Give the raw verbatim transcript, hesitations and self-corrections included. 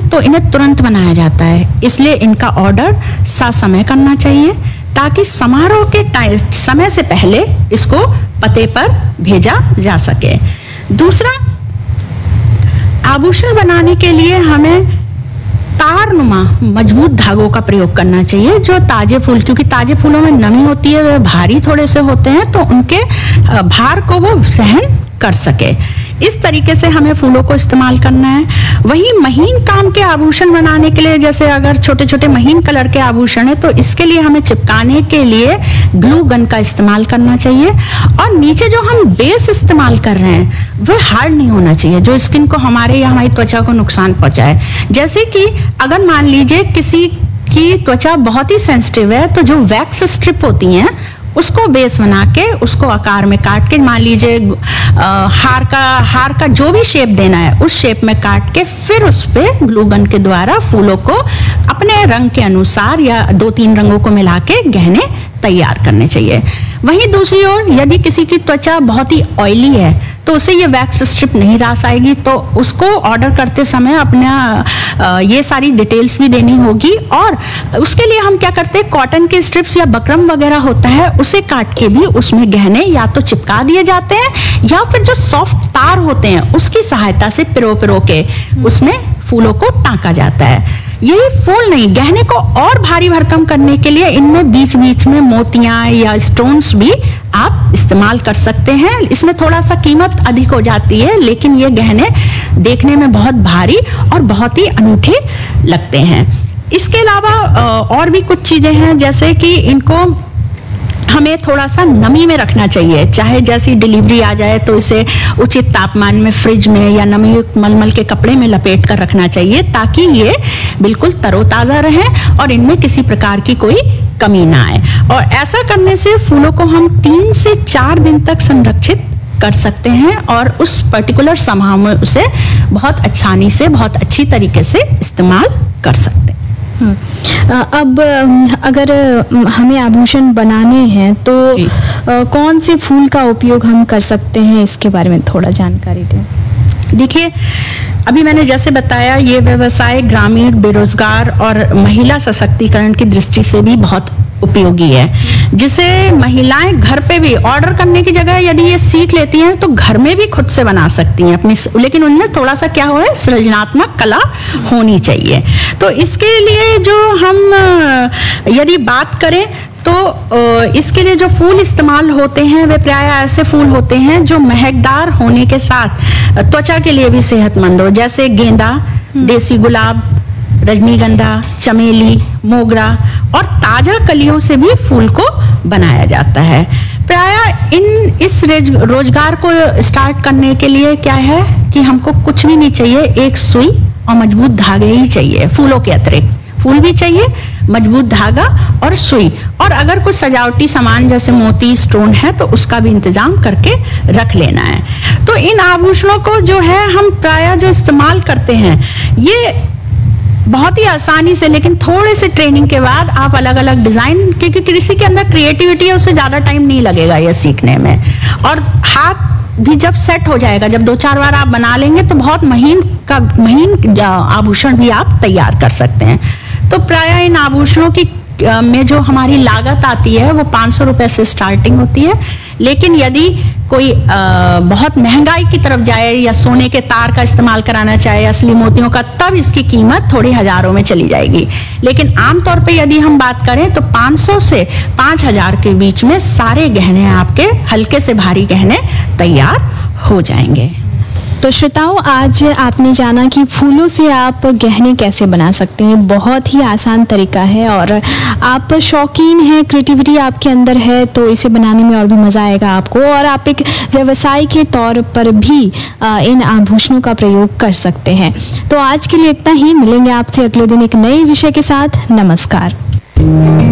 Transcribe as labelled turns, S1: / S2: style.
S1: तो इन्हें तुरंत बनाया जाता है, इसलिए इनका ऑर्डर ससमय करना चाहिए ताकि समारोह के टाइम समय से पहले इसको पते पर भेजा जा सके। दूसरा, आभूषण बनाने के लिए हमें तारनुमा मजबूत धागों का प्रयोग करना चाहिए, जो ताजे फूल, क्योंकि ताजे फूलों में नमी होती है, वे भारी थोड़े से होते हैं, तो उनके भार को वो सहन कर सके। इस तरीके से हमें फूलों को इस्तेमाल करना है। वहीं महीन काम के आभूषण बनाने के लिए, जैसे अगर छोटे छोटे महीन कलर के आभूषण है, तो इसके लिए हमें चिपकाने के लिए ग्लू गन का इस्तेमाल करना चाहिए। और नीचे जो हम बेस इस्तेमाल कर रहे हैं वह हार्ड नहीं होना चाहिए, जो स्किन को हमारे या हमारी त्वचा को नुकसान पहुंचाए। जैसे कि अगर मान लीजिए किसी की त्वचा बहुत ही सेंसिटिव है, तो जो वैक्स स्ट्रिप होती हैं उसको बेस बना के उसको आकार में काट के, मान लीजिए हार का हार का जो भी शेप देना है उस शेप में काट के, फिर उस पे ग्लू गन के द्वारा फूलों को अपने रंग के अनुसार या दो तीन रंगों को मिला के गहने तैयार करने चाहिए। वहीं दूसरी ओर यदि किसी की त्वचा बहुत ही ऑयली है तो उसे ये वैक्स स्ट्रिप नहीं रास आएगी, तो उसको ऑर्डर करते समय अपना ये सारी डिटेल्स भी देनी होगी। और उसके लिए हम क्या करते हैं, कॉटन के स्ट्रिप्स या बकरम वगैरह होता है उसे काट के भी उसमें गहने या तो चिपका दिए जाते हैं, या फिर जो सॉफ्ट तार होते हैं उसकी सहायता से पिरो पिरो के उसमें फूलों को टांका जाता है। यही फूल नहीं, गहने को और भारी भरकम करने के लिए इनमें बीच बीच में मोतियां या स्टोन्स भी आप इस्तेमाल कर सकते हैं। इसमें थोड़ा सा कीमत अधिक हो जाती है, लेकिन ये गहने देखने में बहुत भारी और बहुत ही अनूठे लगते हैं। इसके अलावा और भी कुछ चीजें हैं, जैसे कि इनको हमें थोड़ा सा नमी में रखना चाहिए। चाहे जैसी डिलीवरी आ जाए तो इसे उचित तापमान में फ्रिज में या नमी युक्त मलमल के कपड़े में लपेट कर रखना चाहिए, ताकि ये बिल्कुल तरोताजा रहे और इनमें किसी प्रकार की कोई कमी ना आए। और ऐसा करने से फूलों को हम तीन से चार दिन तक संरक्षित कर सकते हैं और उस पर्टिकुलर समारोह में उसे बहुत आसानी से, बहुत अच्छी तरीके से इस्तेमाल कर सकते हैं।
S2: अब अगर हमें आभूषण बनाने हैं तो कौन से फूल का उपयोग हम कर सकते हैं, इसके बारे में थोड़ा जानकारी दें।
S1: देखिए, अभी मैंने जैसे बताया, ये व्यवसाय ग्रामीण, बेरोजगार और महिला सशक्तिकरण की दृष्टि से भी बहुत उपयोगी है, जिसे महिलाएं घर पे भी ऑर्डर करने की जगह यदि ये सीख लेती हैं तो घर में भी खुद से बना सकती हैं अपनी, लेकिन उनमें थोड़ा सा क्या हो है, सृजनात्मक कला होनी चाहिए। तो इसके लिए जो हम यदि बात करें तो इसके लिए जो फूल इस्तेमाल होते हैं वे प्राय ऐसे फूल होते हैं जो महकदार होने के साथ त्वचा के लिए भी सेहतमंद हो, जैसे गेंदा, देसी गुलाब, रजनीगंधा, चमेली, मोगरा और ताजा कलियों से भी फूल को बनाया जाता है। प्राय इन इस रोजगार को स्टार्ट करने के लिए क्या है कि हमको कुछ भी नहीं चाहिए, एक सुई और मजबूत धागे ही चाहिए। फूलों के अतिरिक्त फूल भी चाहिए, मजबूत धागा और सुई, और अगर कुछ सजावटी सामान जैसे मोती, स्टोन है तो उसका भी इंतजाम करके रख लेना है। तो इन आभूषणों को जो है हम प्राय जो इस्तेमाल करते हैं, ये बहुत ही आसानी से, लेकिन थोड़े से ट्रेनिंग के बाद आप अलग अलग डिजाइन, क्योंकि किसी के अंदर क्रिएटिविटी है उसे ज्यादा टाइम नहीं लगेगा ये सीखने में, और हाथ भी जब सेट हो जाएगा, जब दो चार बार आप बना लेंगे तो बहुत महीन का महीन आभूषण भी आप तैयार कर सकते हैं। तो प्राय इन आभूषणों की में जो हमारी लागत आती है वो पाँच सौ रुपए से स्टार्टिंग होती है, लेकिन यदि कोई आ, बहुत महंगाई की तरफ जाए या सोने के तार का इस्तेमाल कराना चाहे, असली मोतियों का, तब इसकी कीमत थोड़ी हजारों में चली जाएगी। लेकिन आमतौर पे यदि हम बात करें तो पाँच सौ से पाँच हज़ार के बीच में सारे गहने, आपके हल्के से भारी गहने तैयार हो जाएंगे।
S2: तो श्रोताओं, आज आपने जाना कि फूलों से आप गहने कैसे बना सकते हैं। बहुत ही आसान तरीका है, और आप शौकीन हैं, क्रिएटिविटी आपके अंदर है, तो इसे बनाने में और भी मज़ा आएगा आपको, और आप एक व्यवसाय के तौर पर भी इन आभूषणों का प्रयोग कर सकते हैं। तो आज के लिए इतना ही, मिलेंगे आपसे अगले दिन एक नए विषय के साथ। नमस्कार।